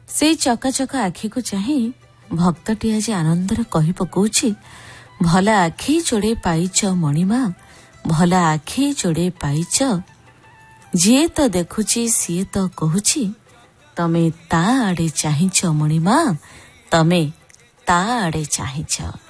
ସେଇ ଚକାଚକ ଆଖିକୁ ଚାହିଁ ଭକ୍ତଟି ଆଜି ଆନନ୍ଦରେ କହି ପକଉଛି, ଭଲ ଆଖି ଯୋଡ଼େ ପାଇଛ ମଣିମା, ଭଲ ଆଖି ଯୋଡ଼େ ପାଇଛ, ଯିଏ ତ ଦେଖୁଛି ସିଏ ତ କହୁଛି, ତମେ ତା ଆଡ଼େ ଚାହିଁଛ ମଣିମା, ତମେ ତା ଆଡ଼େ ଚାହିଁଛ।